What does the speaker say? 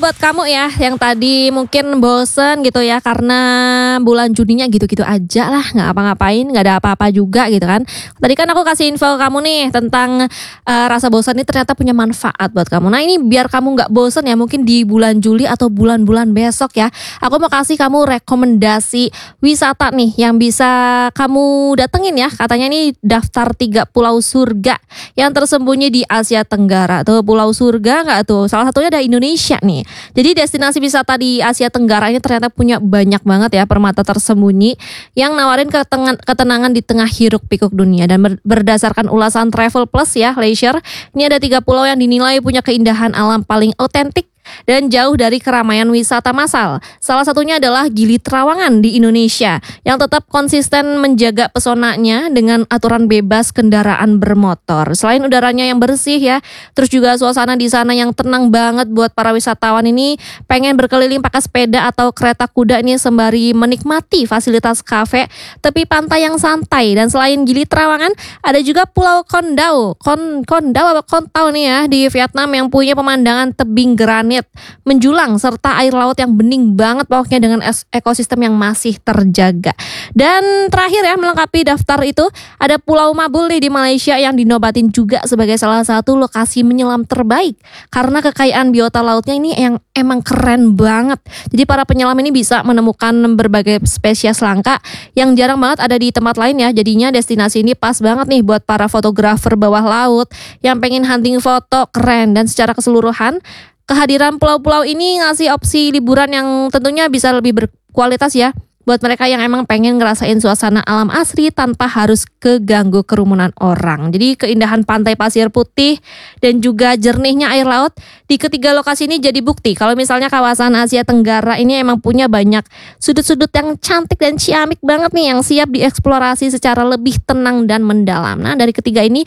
buat kamu ya yang tadi mungkin bosen gitu ya karena bulan Juninya gitu-gitu aja lah, nggak apa-ngapain, nggak ada apa-apa juga gitu kan. Tadi kan aku kasih info kamu nih tentang rasa bosan ini ternyata punya manfaat buat kamu. Nah ini biar kamu nggak bosen ya mungkin di bulan Juli atau bulan-bulan besok ya, aku mau kasih kamu rekomendasi wisata nih yang bisa kamu datengin ya. Katanya nih daftar 3 pulau surga yang tersembunyi di Asia Tenggara. Tuh pulau surga nggak tuh? Salah satunya ada Indonesia nih. Jadi destinasi wisata di Asia Tenggara ini ternyata punya banyak banget ya permata tersembunyi yang nawarin ketenangan di tengah hiruk pikuk dunia. Dan berdasarkan ulasan Travel Plus ya, Leisure, ini ada 3 pulau yang dinilai punya keindahan alam paling otentik dan jauh dari keramaian wisata massal. Salah satunya adalah Gili Trawangan di Indonesia yang tetap konsisten menjaga pesonanya dengan aturan bebas kendaraan bermotor. Selain udaranya yang bersih ya, terus juga suasana di sana yang tenang banget buat para wisatawan ini pengen berkeliling pakai sepeda atau kereta kuda ini sembari menikmati fasilitas kafe tepi pantai yang santai. Dan selain Gili Trawangan, ada juga Pulau Kondau. Kondau apa Kontau nih ya di Vietnam yang punya pemandangan tebing granit menjulang serta air laut yang bening banget pokoknya dengan ekosistem yang masih terjaga. Dan terakhir ya melengkapi daftar itu ada Pulau Mabul nih di Malaysia yang dinobatin juga sebagai salah satu lokasi menyelam terbaik karena kekayaan biota lautnya ini yang emang keren banget. Jadi para penyelam ini bisa menemukan berbagai spesies langka yang jarang banget ada di tempat lain ya. Jadinya destinasi ini pas banget nih buat para fotografer bawah laut yang pengen hunting foto keren. Dan secara keseluruhan kehadiran pulau-pulau ini ngasih opsi liburan yang tentunya bisa lebih berkualitas ya buat mereka yang emang pengen ngerasain suasana alam asri tanpa harus keganggu kerumunan orang. Jadi keindahan pantai pasir putih dan juga jernihnya air laut di ketiga lokasi ini jadi bukti kalau misalnya kawasan Asia Tenggara ini emang punya banyak sudut-sudut yang cantik dan ciamik banget nih yang siap dieksplorasi secara lebih tenang dan mendalam. Nah dari ketiga ini